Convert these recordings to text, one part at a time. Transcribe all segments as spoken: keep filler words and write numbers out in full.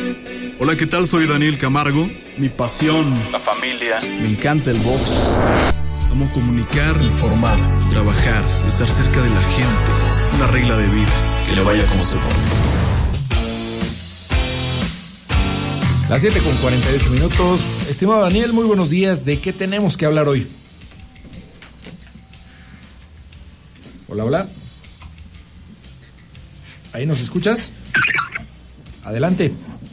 Hola, ¿qué tal? Soy Daniel Camargo. Mi pasión, la familia. Me encanta el box. Amo comunicar, informar, trabajar, estar cerca de la gente. Una regla de vida. Que le vaya como se porte. Las siete con cuarenta y ocho minutos. Estimado Daniel, muy buenos días. ¿De qué tenemos que hablar hoy? Hola, hola. ¿Ahí nos escuchas? Adelante.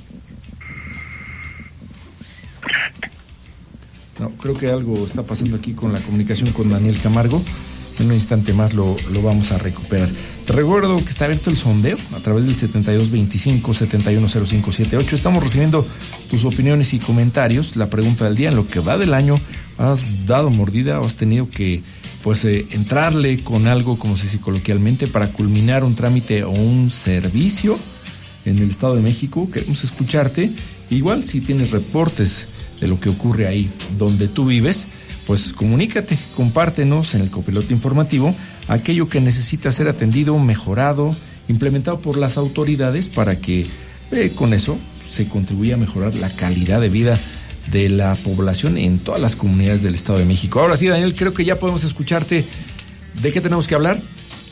No, creo que algo está pasando aquí con la comunicación con Daniel Camargo. En un instante más lo, lo vamos a recuperar. Te recuerdo que está abierto el sondeo a través del setenta y dos veinticinco, setenta y uno cero cinco setenta y ocho. Estamos recibiendo tus opiniones y comentarios. La pregunta del día: en lo que va del año, ¿has dado mordida o has tenido que pues eh, entrarle con algo, como se dice coloquialmente, para culminar un trámite o un servicio en el Estado de México? Queremos escucharte. Igual, si tienes reportes de lo que ocurre ahí donde tú vives, pues comunícate, compártenos en el copiloto informativo aquello que necesita ser atendido, mejorado, implementado por las autoridades para que eh, con eso se contribuya a mejorar la calidad de vida de la población en todas las comunidades del Estado de México. Ahora sí, Daniel, creo que ya podemos escucharte. ¿De qué tenemos que hablar?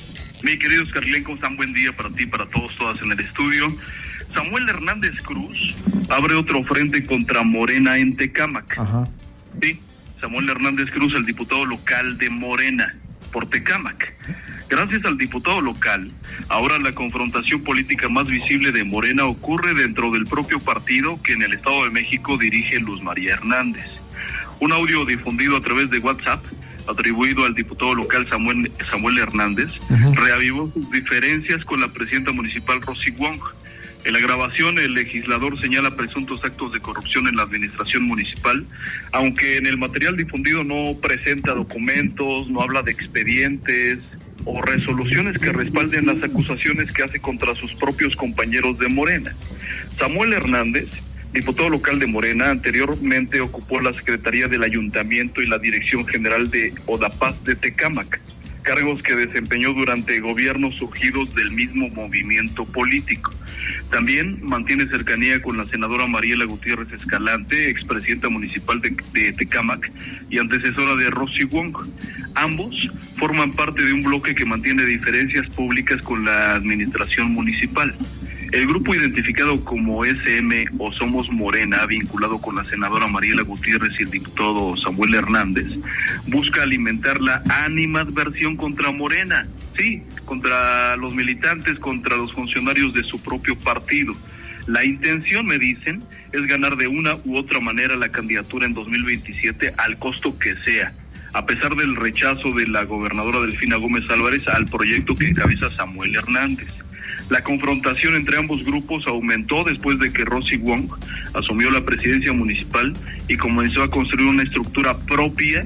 Mi querido Oscarlen, ¿cómo están? Buen día para ti, para todos, todas en el estudio. Samuel Hernández Cruz abre otro frente contra Morena en Tecámac. Ajá. Sí, Samuel Hernández Cruz, el diputado local de Morena por Tecámac. Gracias al diputado local, ahora la confrontación política más visible de Morena ocurre dentro del propio partido que en el Estado de México dirige Luz María Hernández. Un audio difundido a través de WhatsApp, atribuido al diputado local Samuel, Samuel Hernández, uh-huh. reavivó sus diferencias con la presidenta municipal Rosy Wong. En la grabación, el legislador señala presuntos actos de corrupción en la administración municipal, aunque en el material difundido no presenta documentos, no habla de expedientes o resoluciones que respalden las acusaciones que hace contra sus propios compañeros de Morena. Samuel Hernández, diputado local de Morena, anteriormente ocupó la Secretaría del Ayuntamiento y la Dirección General de Odapaz de Tecámac, cargos que desempeñó durante gobiernos surgidos del mismo movimiento político. También mantiene cercanía con la senadora Mariela Gutiérrez Escalante, expresidenta municipal de, de Tecámac y antecesora de Rosy Wong. Ambos forman parte de un bloque que mantiene diferencias públicas con la administración municipal. El grupo identificado como S M o Somos Morena, vinculado con la senadora Mariela Gutiérrez y el diputado Samuel Hernández, busca alimentar la animadversión contra Morena, sí, contra los militantes, contra los funcionarios de su propio partido. La intención, me dicen, es ganar de una u otra manera la candidatura en dos mil veintisiete al costo que sea, a pesar del rechazo de la gobernadora Delfina Gómez Álvarez al proyecto que encabeza Samuel Hernández. La confrontación entre ambos grupos aumentó después de que Rosy Wong asumió la presidencia municipal y comenzó a construir una estructura propia.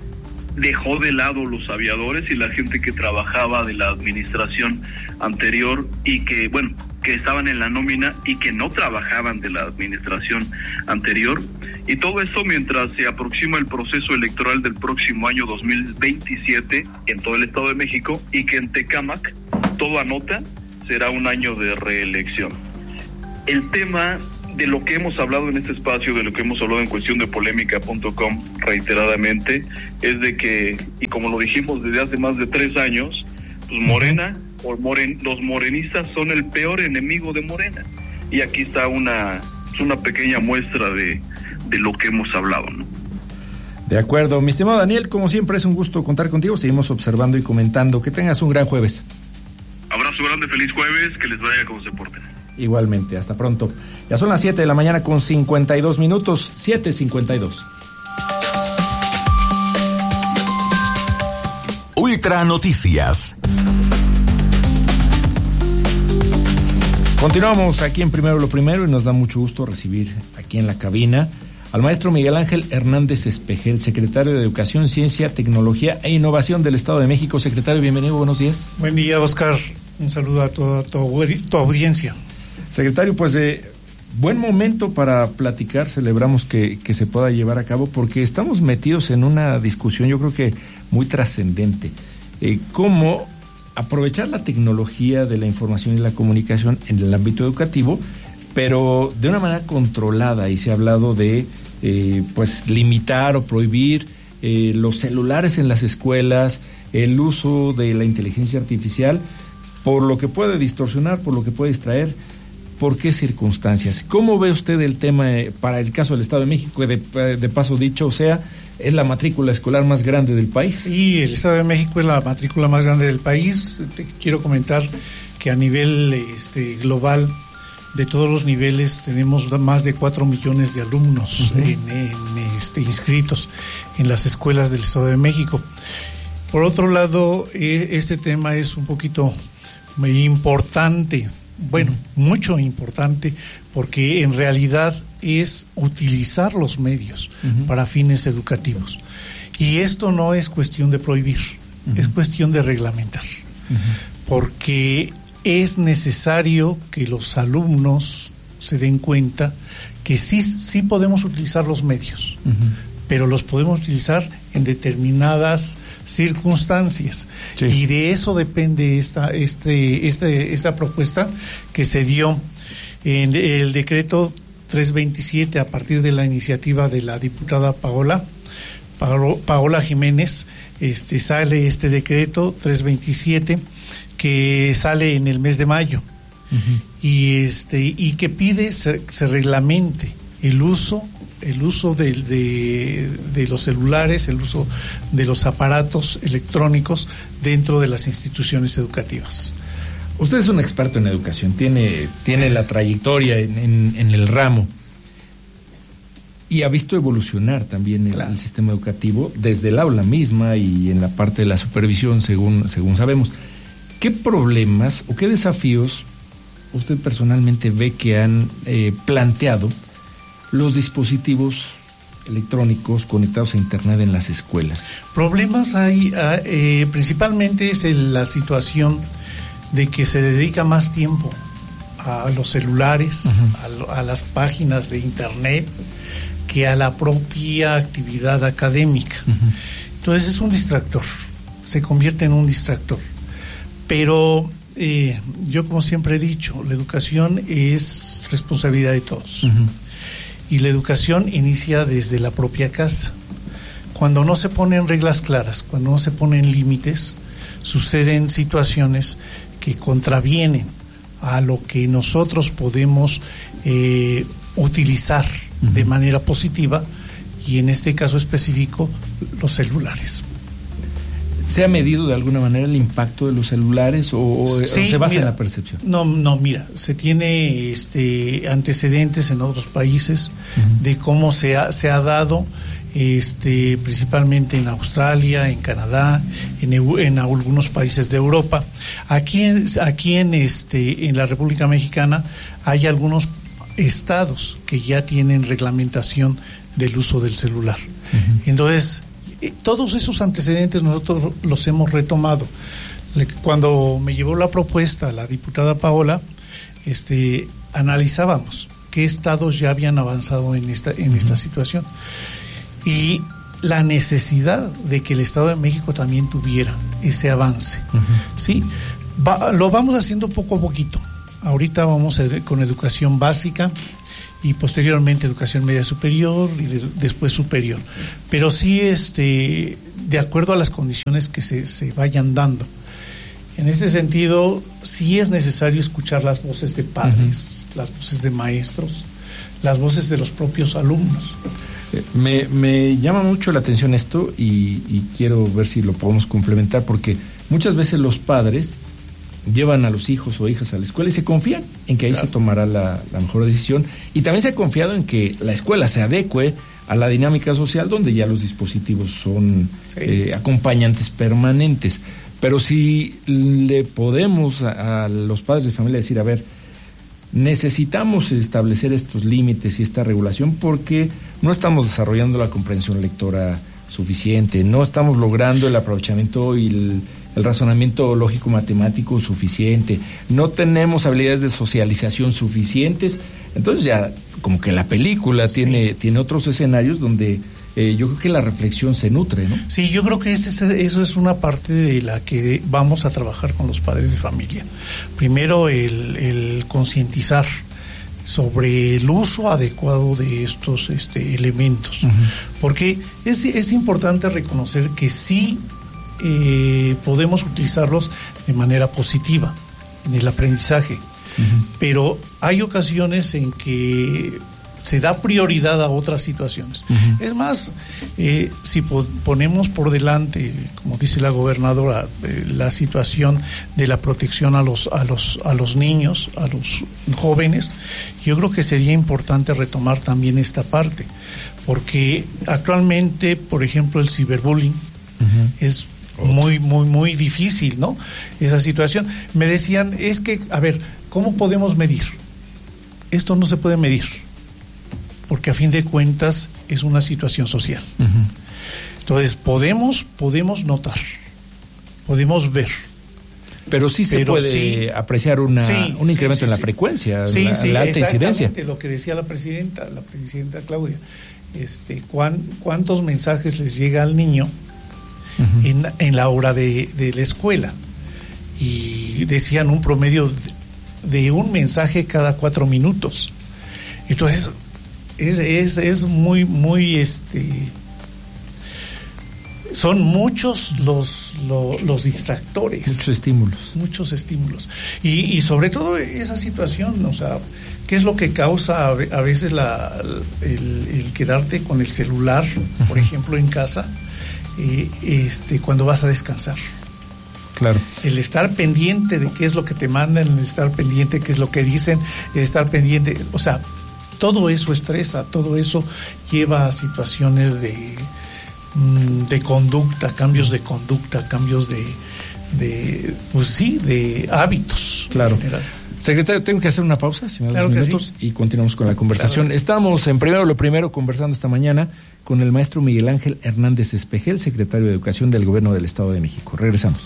Dejó de lado los aviadores y la gente que trabajaba de la administración anterior y que, bueno, que estaban en la nómina y que no trabajaban de la administración anterior. Y todo esto mientras se aproxima el proceso electoral del próximo año dos mil veintisiete en todo el Estado de México y que en Tecámac, todo anota, será un año de reelección. El tema de lo que hemos hablado en este espacio, de lo que hemos hablado en cuestión de polémica punto com reiteradamente, es de que, y como lo dijimos desde hace más de tres años, pues Morena, o moren, los morenistas son el peor enemigo de Morena. Y aquí está una, una pequeña muestra de, de lo que hemos hablado, ¿no? De acuerdo. Mi estimado Daniel, como siempre es un gusto contar contigo. Seguimos observando y comentando. Que tengas un gran jueves. Abrazo grande, feliz jueves, que les vaya como se porten. Igualmente, hasta pronto. Ya son las siete de la mañana con cincuenta y dos minutos, siete cincuenta y dos. Ultra Noticias. Continuamos aquí en Primero lo Primero y nos da mucho gusto recibir aquí en la cabina al maestro Miguel Ángel Hernández Espejel, secretario de Educación, Ciencia, Tecnología e Innovación del Estado de México. Secretario, bienvenido, buenos días. Buen día, Oscar. Un saludo a toda tu, tu audiencia. Secretario, pues eh, buen momento para platicar, celebramos que, que se pueda llevar a cabo porque estamos metidos en una discusión yo creo que muy trascendente. Eh, ¿Cómo aprovechar la tecnología de la información y la comunicación en el ámbito educativo pero de una manera controlada, y se ha hablado de eh, pues limitar o prohibir eh, los celulares en las escuelas, el uso de la inteligencia artificial, por lo que puede distorsionar, por lo que puede distraer. ¿Por qué circunstancias? ¿Cómo ve usted el tema eh, para el caso del Estado de México, que de, de paso dicho, o sea, es la matrícula escolar más grande del país? Sí, el Estado de México es la matrícula más grande del país. Te quiero comentar que a nivel este, global, de todos los niveles, tenemos más de cuatro millones de alumnos uh-huh. en, en, este, inscritos en las escuelas del Estado de México. Por otro lado, eh, este tema es un poquito muy importante. Bueno, mucho importante, porque en realidad es utilizar los medios uh-huh. para fines educativos. Y esto no es cuestión de prohibir, uh-huh. es cuestión de reglamentar. Uh-huh. Porque es necesario que los alumnos se den cuenta que sí, sí podemos utilizar los medios, uh-huh. pero los podemos utilizar en determinadas circunstancias. Sí. Y de eso depende esta este este esta propuesta que se dio en el decreto trescientos veintisiete a partir de la iniciativa de la diputada Paola Paola, Paola Jiménez. Este sale este decreto trescientos veintisiete que sale en el mes de mayo. Uh-huh. y este y que pide se, se reglamente el uso el uso de, de, de los celulares, el uso de los aparatos electrónicos dentro de las instituciones educativas. Usted es un experto en educación, tiene, tiene la trayectoria en, en, en el ramo y ha visto evolucionar también el, claro. el sistema educativo desde el aula misma y en la parte de la supervisión, según, según sabemos. ¿Qué problemas o qué desafíos usted personalmente ve que han eh, planteado los dispositivos electrónicos conectados a Internet en las escuelas? Problemas hay, eh, principalmente es el, la situación de que se dedica más tiempo a los celulares, uh-huh. a, a las páginas de Internet, que a la propia actividad académica. Uh-huh. Entonces es un distractor, se convierte en un distractor. Pero eh, yo, como siempre he dicho, la educación es responsabilidad de todos. Uh-huh. Y la educación inicia desde la propia casa. Cuando no se ponen reglas claras, cuando no se ponen límites, suceden situaciones que contravienen a lo que nosotros podemos eh, utilizar uh-huh. de manera positiva, y en este caso específico, los celulares. ¿Se ha medido de alguna manera el impacto de los celulares o, o, sí, o se basa mira, en la percepción? No, no, mira, se tiene este antecedentes en otros países uh-huh. de cómo se ha, se ha dado, este, principalmente en Australia, en Canadá, en, en algunos países de Europa. Aquí, aquí en, este, en la República Mexicana hay algunos estados que ya tienen reglamentación del uso del celular. Uh-huh. Entonces, todos esos antecedentes nosotros los hemos retomado. Cuando me llevó la propuesta la diputada Paola, este, analizábamos qué estados ya habían avanzado en esta en uh-huh. esta situación y la necesidad de que el Estado de México también tuviera ese avance. Uh-huh. Sí, Va, lo vamos haciendo poco a poquito. Ahorita vamos a, con educación básica y posteriormente educación media superior y de, después superior. Pero sí, este, de acuerdo a las condiciones que se, se vayan dando. En este sentido, sí es necesario escuchar las voces de padres, uh-huh. las voces de maestros, las voces de los propios alumnos. Me, me llama mucho la atención esto y, y quiero ver si lo podemos complementar, porque muchas veces los padres llevan a los hijos o hijas a la escuela y se confían en que ahí claro. se tomará la, la mejor decisión, y también se ha confiado en que la escuela se adecue a la dinámica social donde ya los dispositivos son sí. eh, acompañantes permanentes. Pero si le podemos a, a los padres de familia decir, a ver, necesitamos establecer estos límites y esta regulación porque no estamos desarrollando la comprensión lectora suficiente, no estamos logrando el aprovechamiento y el el razonamiento lógico matemático suficiente, no tenemos habilidades de socialización suficientes, entonces ya como que la película sí. tiene, tiene otros escenarios donde eh, yo creo que la reflexión se nutre, ¿no? Sí, yo creo que ese, eso es una parte de la que vamos a trabajar con los padres de familia. Primero el, el concientizar sobre el uso adecuado de estos este, elementos. Uh-huh. Porque es, es importante reconocer que sí eh, podemos utilizarlos de manera positiva en el aprendizaje, uh-huh. pero hay ocasiones en que se da prioridad a otras situaciones. Uh-huh. Es más, eh, si po- ponemos por delante, como dice la gobernadora, eh, la situación de la protección a los a los a los niños, a los jóvenes, yo creo que sería importante retomar también esta parte, porque actualmente, por ejemplo, el ciberbullying uh-huh. es muy muy muy difícil, ¿no? Esa situación. Me decían, es que, a ver, ¿cómo podemos medir? Esto no se puede medir, porque a fin de cuentas es una situación social. Uh-huh. Entonces podemos podemos notar, podemos ver, pero sí se pero puede sí, apreciar una sí, un incremento sí, sí, en la sí. frecuencia, sí, la, sí, la alta incidencia. Lo que decía la presidenta, la presidenta Claudia, este, ¿cuán, cuántos mensajes les llega al niño uh-huh. en, en la hora de, de la escuela? Y decían un promedio de, de un mensaje cada cuatro minutos. Entonces Es, es, es muy, muy, este, son muchos los, los, los distractores. Muchos estímulos. Muchos estímulos. Y, y sobre todo esa situación, o sea, ¿qué es lo que causa a veces la, el, el quedarte con el celular, uh-huh. por ejemplo, en casa, eh, este, cuando vas a descansar? Claro. El estar pendiente de qué es lo que te mandan, el estar pendiente de qué es lo que dicen, el estar pendiente, o sea, todo eso estresa, todo eso lleva a situaciones de, de conducta, cambios de conducta, cambios de, de pues sí, de hábitos. Claro. Secretario, tengo que hacer una pausa, si me da claro dos minutos, sí. y continuamos con la conversación. Claro Estamos en Primero lo Primero conversando esta mañana con el maestro Miguel Ángel Hernández Espejel, secretario de Educación del Gobierno del Estado de México. Regresamos.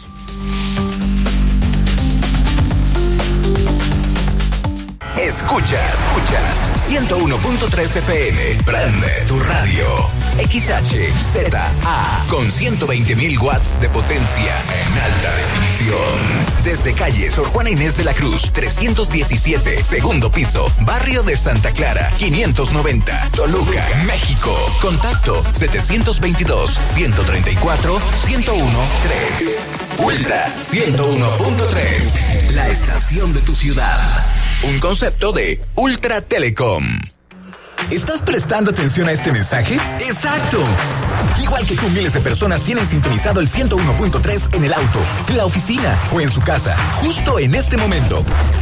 Escuchas, escuchas ciento uno punto tres F M. Prende tu radio. X H Z A con ciento veinte mil watts de potencia en alta definición. Desde calle Sor Juana Inés de la Cruz, trescientos diecisiete, segundo piso, barrio de Santa Clara, quinientos noventa, Toluca, México. Contacto setecientos veintidós, ciento treinta y cuatro, ciento uno, tres. Ultra ciento uno punto tres. La estación de tu ciudad. Un concepto de Ultra Telecom. ¿Estás prestando atención a este mensaje? ¡Exacto! Igual que tú, miles de personas tienen sintonizado el ciento uno punto tres en el auto, en la oficina o en su casa, justo en este momento.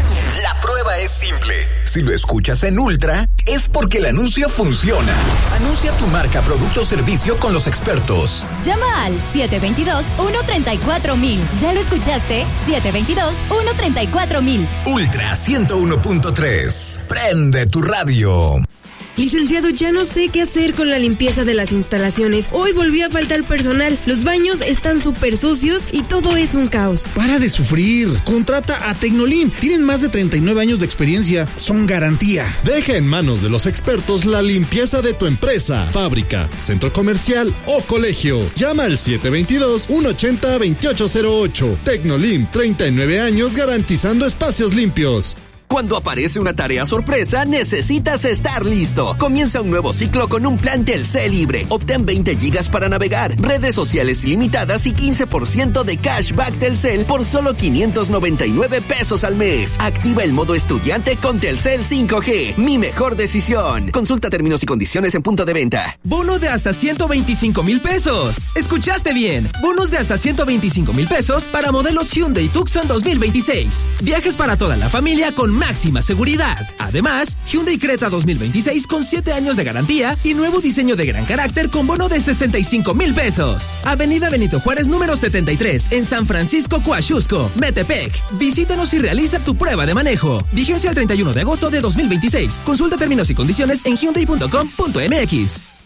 La prueba es simple. Si lo escuchas en Ultra, es porque el anuncio funciona. Anuncia tu marca, producto o servicio con los expertos. Llama al siete dos dos, uno tres cuatro mil. ¿Ya lo escuchaste? siete dos dos, uno tres cuatro mil. Ultra ciento uno punto tres. Prende tu radio. Licenciado, ya no sé qué hacer con la limpieza de las instalaciones. Hoy volvió a faltar personal. Los baños están súper sucios y todo es un caos. Para de sufrir. Contrata a Tecnolim. Tienen más de treinta y nueve años de experiencia. Son garantía. Deja en manos de los expertos la limpieza de tu empresa, fábrica, centro comercial o colegio. Llama al siete dos dos, uno ocho cero, dos ocho cero ocho. Tecnolim, treinta y nueve años garantizando espacios limpios. Cuando aparece una tarea sorpresa, necesitas estar listo. Comienza un nuevo ciclo con un plan Telcel libre. Obtén veinte gigas para navegar, redes sociales ilimitadas y quince por ciento de cashback Telcel por solo quinientos noventa y nueve pesos al mes. Activa el modo estudiante con Telcel cinco G. Mi mejor decisión. Consulta términos y condiciones en punto de venta. Bono de hasta ciento veinticinco mil pesos. ¿Escuchaste bien? Bonos de hasta ciento veinticinco mil pesos para modelos Hyundai Tucson dos mil veintiséis. Viajes para toda la familia con máxima seguridad. Además, Hyundai Creta dos mil veintiséis con siete años de garantía y nuevo diseño de gran carácter con bono de sesenta y cinco mil pesos. Avenida Benito Juárez número setenta y tres en San Francisco, Coaxusco, Metepec. Visítanos y realiza tu prueba de manejo. Vigencia el treinta y uno de agosto de dos mil veintiséis. Consulta términos y condiciones en hyundai punto com punto m x.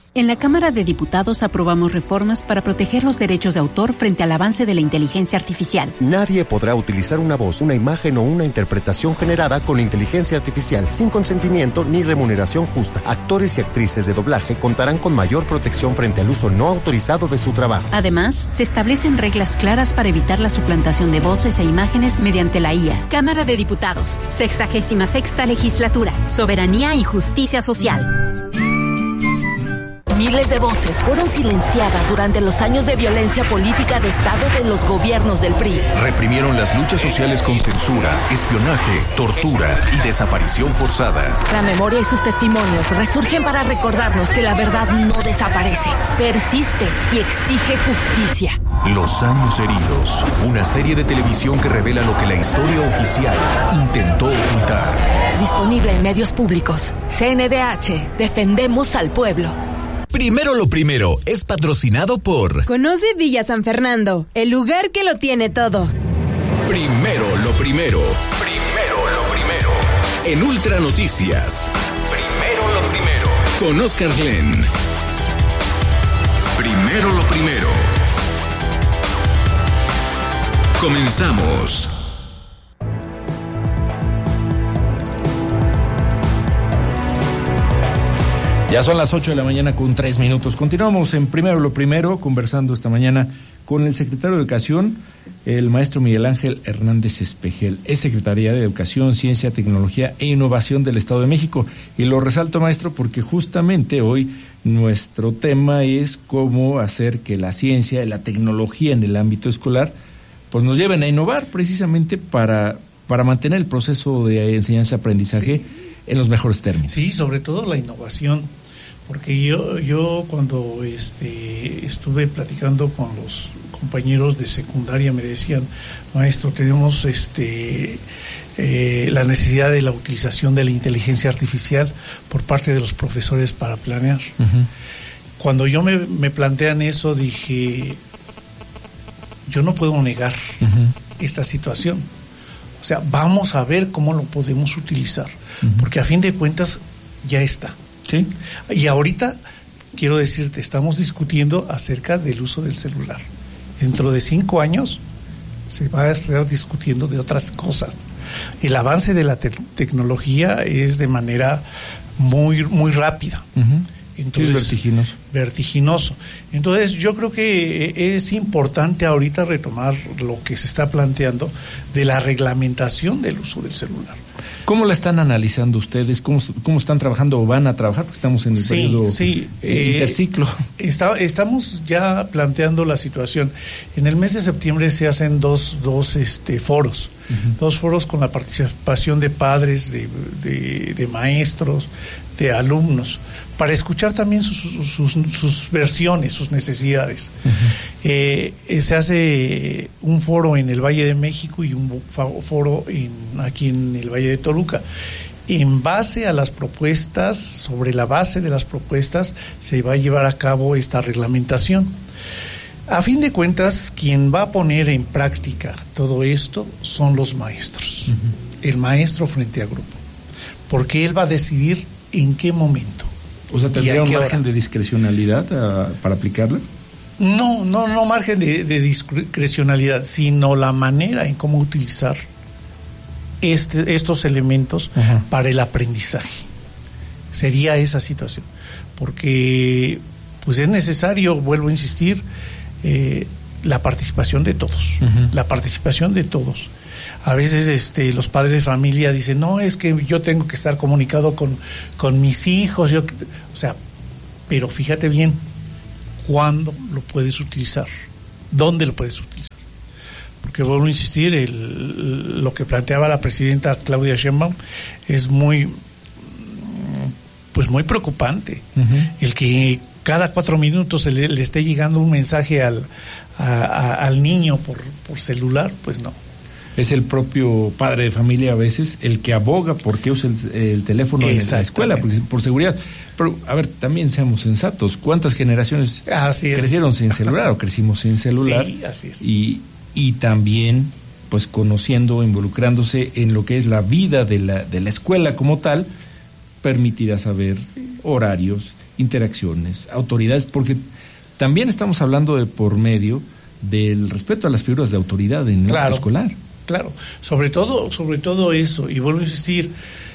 En la Cámara de Diputados aprobamos reformas para proteger los derechos de autor frente al avance de la inteligencia artificial. Nadie podrá utilizar una voz, una imagen o una interpretación generada con inteligencia artificial sin consentimiento ni remuneración justa. Actores y actrices de doblaje contarán con mayor protección frente al uso no autorizado de su trabajo. Además, se establecen reglas claras para evitar la suplantación de voces e imágenes mediante la I A. Cámara de Diputados, sexagésima sexta legislatura, soberanía y justicia social. Miles de voces fueron silenciadas durante los años de violencia política de Estado de los gobiernos del P R I. Reprimieron las luchas sociales con censura, espionaje, tortura y desaparición forzada. La memoria y sus testimonios resurgen para recordarnos que la verdad no desaparece, persiste y exige justicia. Los años heridos, una serie de televisión que revela lo que la historia oficial intentó ocultar. Disponible en medios públicos. C N D H, defendemos al pueblo. Primero lo primero es patrocinado por... Conoce Villa San Fernando, el lugar que lo tiene todo. Primero lo primero. Primero lo primero. En Ultra Noticias. Primero lo primero. Con Oscar Glenn. Primero lo primero. Comenzamos. Ya son las ocho de la mañana con tres minutos. Continuamos en Primero lo Primero, conversando esta mañana con el secretario de Educación, el maestro Miguel Ángel Hernández Espejel. Es Secretaría de Educación, Ciencia, Tecnología e Innovación del Estado de México. Y lo resalto, maestro, porque justamente hoy nuestro tema es cómo hacer que la ciencia y la tecnología en el ámbito escolar pues nos lleven a innovar precisamente para, para mantener el proceso de enseñanza-aprendizaje sí. en los mejores términos. Sí, sobre todo la innovación. Porque yo, yo cuando este, estuve platicando con los compañeros de secundaria me decían, maestro, tenemos este, eh, la necesidad de la utilización de la inteligencia artificial por parte de los profesores para planear. Uh-huh. Cuando yo me, me plantean eso, dije, yo no puedo negar uh-huh. esta situación. O sea, vamos a ver cómo lo podemos utilizar, uh-huh. porque a fin de cuentas ya está. Sí. Y ahorita, quiero decirte, estamos discutiendo acerca del uso del celular. Dentro de cinco años se va a estar discutiendo de otras cosas. El avance de la te- tecnología es de manera muy, muy rápida. Uh-huh. Entonces, sí, es vertiginoso. Vertiginoso. Entonces, yo creo que es importante ahorita retomar lo que se está planteando de la reglamentación del uso del celular. ¿Cómo la están analizando ustedes? ¿Cómo, cómo están trabajando o van a trabajar? Porque estamos en el sí, periodo sí, eh, eh, interciclo. Está, estamos ya planteando la situación. En el mes de septiembre se hacen dos, dos este, foros. Uh-huh. Dos foros con la participación de padres, de, de, de maestros, de alumnos, para escuchar también sus, sus, sus versiones, sus necesidades. Uh-huh. Eh, se hace un foro en el Valle de México y un foro en, aquí en el Valle de Toluca. En base a las propuestas, sobre la base de las propuestas, se va a llevar a cabo esta reglamentación. A fin de cuentas, quien va a poner en práctica todo esto son los maestros. Uh-huh. El maestro frente a grupo. Porque él va a decidir en qué momento. O sea, ¿tendría un margen hora? de discrecionalidad a, para aplicarla? No, no, no margen de, de discrecionalidad, sino la manera en cómo utilizar este, estos elementos uh-huh. para el aprendizaje. Sería esa situación. Porque pues es necesario, vuelvo a insistir, eh, la participación de todos. Uh-huh. La participación de todos. A veces este, los padres de familia dicen, no, es que yo tengo que estar comunicado con, con mis hijos. Yo, o sea, pero fíjate bien, ¿cuándo lo puedes utilizar? ¿Dónde lo puedes utilizar? Porque vuelvo a insistir, el, lo que planteaba la presidenta Claudia Sheinbaum es muy, pues muy preocupante. Uh-huh. El que cada cuatro minutos se le, le esté llegando un mensaje al, a, a, al niño por, por celular, pues no. Es el propio padre de familia a veces el que aboga por qué usa el, el teléfono en la escuela, por, por seguridad. Pero, a ver, también seamos sensatos. ¿Cuántas generaciones así crecieron es. sin celular o crecimos sin celular? Sí, así es. Y, y también, pues, conociendo, involucrándose en lo que es la vida de la, de la escuela como tal, permitirá saber horarios, interacciones, autoridades, porque también estamos hablando de por medio del respeto a las figuras de autoridad en el claro, acto escolar. Claro, sobre todo, sobre todo eso, y vuelvo a insistir,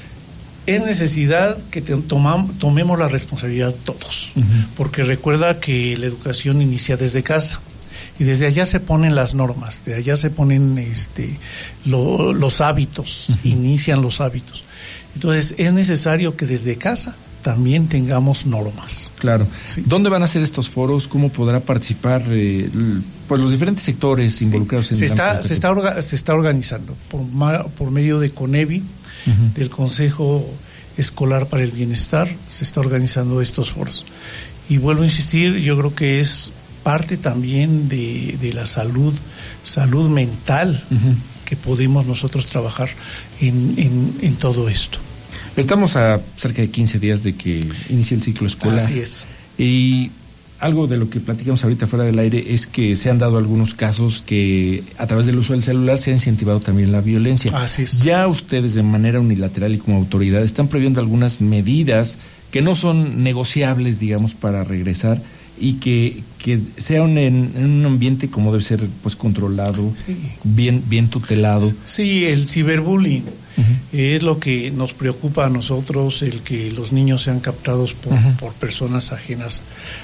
es necesidad que te tomam, tomemos la responsabilidad todos, uh-huh. porque recuerda que la educación inicia desde casa. Y desde allá se ponen las normas, de allá se ponen este lo, los hábitos, uh-huh. inician los hábitos. Entonces es necesario que desde casa también tengamos normas. Claro. Sí. ¿Dónde van a ser estos foros? ¿Cómo podrá participar eh, pues los diferentes sectores involucrados sí. en se el está se está orga, se está organizando por por medio de CONEVI, uh-huh. del Consejo Escolar para el Bienestar, se está organizando estos foros. Y vuelvo a insistir, yo creo que es parte también de, de la salud, salud mental, uh-huh. que podemos nosotros trabajar en, en, en todo esto. Estamos a cerca de quince días de que inicie el ciclo escolar. Así es. Y algo de lo que platicamos ahorita fuera del aire es que se han dado algunos casos que a través del uso del celular se ha incentivado también la violencia. Así es. Ya ustedes de manera unilateral y como autoridad están previendo algunas medidas que no son negociables, digamos, para regresar y que, que sean en, en un ambiente como debe ser, pues controlado, sí. bien bien tutelado. Sí, el ciberbullying uh-huh. es lo que nos preocupa a nosotros, el que los niños sean captados por, uh-huh. por personas ajenas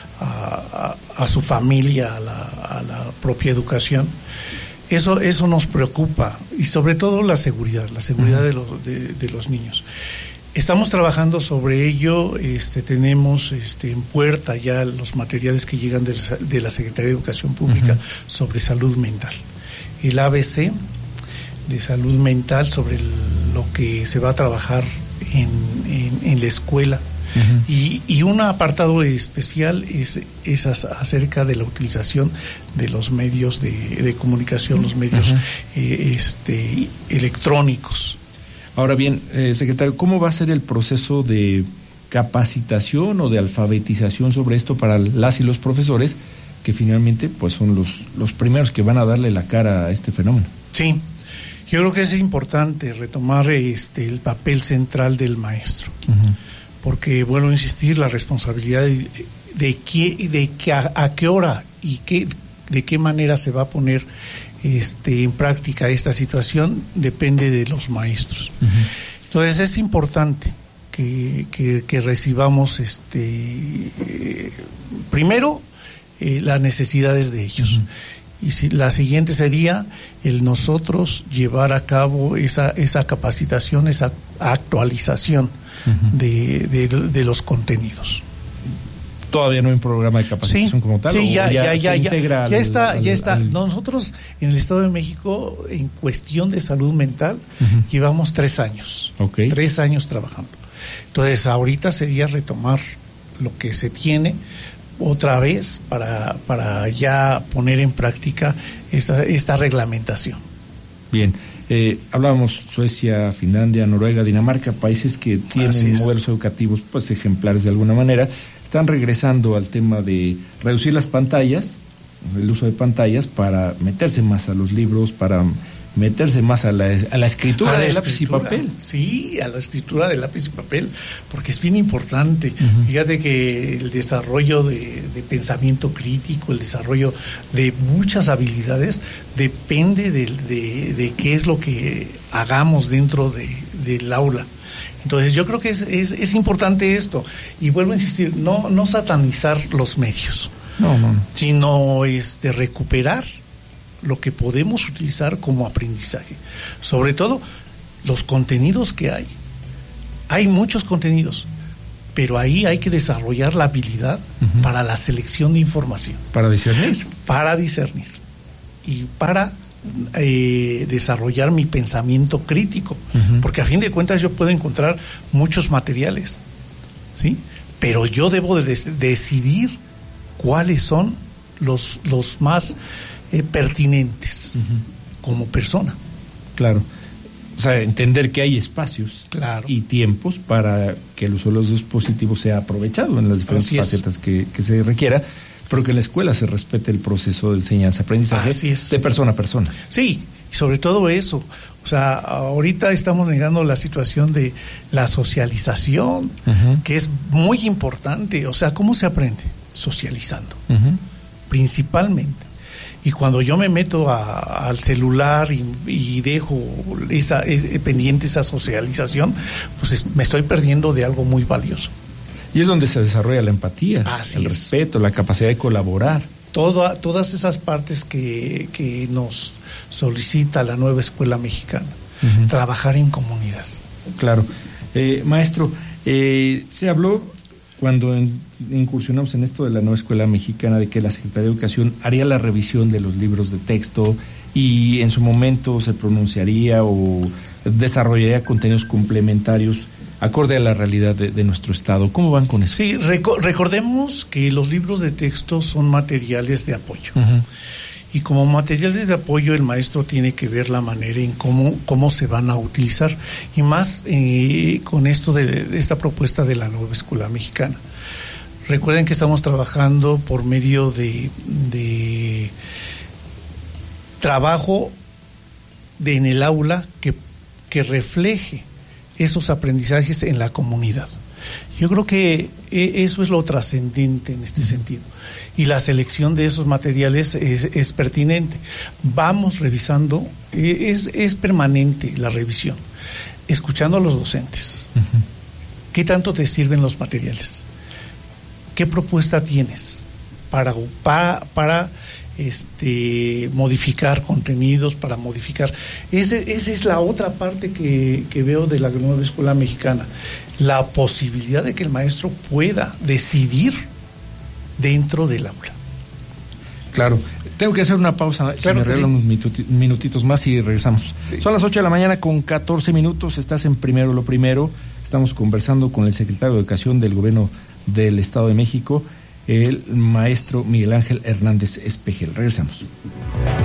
a, a, a su familia, a la, a la propia educación. Eso eso nos preocupa, y sobre todo la seguridad, la seguridad uh-huh. de los de, de los niños. Estamos trabajando sobre ello, este, tenemos este, en puerta ya los materiales que llegan de, de la Secretaría de Educación Pública uh-huh. sobre salud mental. El A B C de salud mental sobre el, lo que se va a trabajar en, en, en la escuela. Uh-huh. Y, y un apartado especial es, es acerca de la utilización de los medios de, de comunicación, los medios uh-huh. eh, este, electrónicos. Ahora bien, eh, secretario, ¿cómo va a ser el proceso de capacitación o de alfabetización sobre esto para las y los profesores, que finalmente pues son los, los primeros que van a darle la cara a este fenómeno? Sí, yo creo que es importante retomar este el papel central del maestro, uh-huh. porque vuelvo a insistir, la responsabilidad de, de, qué, de qué, a, a qué hora y qué, de qué manera se va a poner Este, en práctica esta situación depende de los maestros. Uh-huh. Entonces es importante que, que, que recibamos este eh, primero eh, las necesidades de ellos. Uh-huh. Y si, la siguiente sería el nosotros llevar a cabo esa, esa capacitación, esa actualización uh-huh. de, de, de los contenidos. Todavía no hay un programa de capacitación sí, como tal. Sí, ya, ya, ya, ya, ya, ya está, al, ya está. Al... Nosotros en el Estado de México, en cuestión de salud mental, uh-huh. llevamos tres años. Okay. Tres años trabajando. Entonces, ahorita sería retomar lo que se tiene otra vez para, para ya poner en práctica esta, esta reglamentación. Bien. Eh, hablábamos Suecia, Finlandia, Noruega, Dinamarca, países que tienen modelos educativos pues ejemplares de alguna manera. Están regresando al tema de reducir las pantallas, el uso de pantallas, para meterse más a los libros, para meterse más a la, a la escritura de lápiz y papel. Sí, a la escritura de lápiz y papel, porque es bien importante. Uh-huh. Fíjate que el desarrollo de, de pensamiento crítico, el desarrollo de muchas habilidades, depende de, de, de qué es lo que hagamos dentro de, del aula. Entonces yo creo que es, es, es importante esto, y vuelvo a insistir, no, no satanizar los medios, no, no, no. sino este, recuperar lo que podemos utilizar como aprendizaje, sobre todo los contenidos que hay. Hay muchos contenidos, pero ahí hay que desarrollar la habilidad uh-huh. para la selección de información. Para discernir. Para discernir. Y para eh, desarrollar mi pensamiento crítico. Uh-huh. Porque a fin de cuentas yo puedo encontrar muchos materiales, ¿sí? Pero yo debo de des- decidir cuáles son los, los más eh, pertinentes uh-huh. como persona. Claro. O sea, entender que hay espacios claro. y tiempos para que el uso de los dispositivos sea aprovechado en las diferentes facetas que, que se requiera, pero que en la escuela se respete el proceso de enseñanza-aprendizaje de persona a persona. Sí, Y sobre todo eso, o sea, ahorita estamos negando la situación de la socialización, uh-huh. que es muy importante. O sea, ¿cómo se aprende? Socializando, uh-huh. principalmente. Y cuando yo me meto a, al celular y, y dejo esa es, pendiente esa socialización, pues es, me estoy perdiendo de algo muy valioso. Y es donde se desarrolla la empatía, Así el es. respeto, la capacidad de colaborar. Todo, todas esas partes que, que nos solicita la nueva escuela mexicana, uh-huh. trabajar en comunidad. Claro. Eh, maestro, eh, se habló cuando en, incursionamos en esto de la nueva escuela mexicana de que la Secretaría de Educación haría la revisión de los libros de texto y en su momento se pronunciaría o desarrollaría contenidos complementarios acorde a la realidad de, de nuestro estado. ¿Cómo van con eso? Sí, reco- recordemos que los libros de texto son materiales de apoyo. Uh-huh. Y como materiales de apoyo el maestro tiene que ver la manera en cómo, cómo se van a utilizar. Y más eh, con esto de, de esta propuesta de la nueva escuela mexicana. Recuerden que estamos trabajando por medio de, de trabajo de, en el aula que, que refleje esos aprendizajes en la comunidad. Yo creo que eso es lo trascendente en este sentido. Y la selección de esos materiales es, es pertinente. Vamos revisando, es, es permanente la revisión, escuchando a los docentes. Uh-huh. ¿Qué tanto te sirven los materiales? ¿Qué propuesta tienes para, para, para este, modificar contenidos, para modificar? Ese, esa es la otra parte que, que veo de la nueva escuela mexicana. La posibilidad de que el maestro pueda decidir dentro del aula. Claro. Tengo que hacer una pausa, claro, si me regalan sí. unos minutitos más y regresamos. Sí. Son las ocho de la mañana con catorce minutos, estás en Primero lo Primero. Estamos conversando con el secretario de Educación del Gobierno del Estado de México, el maestro Miguel Ángel Hernández Espejel. Regresamos.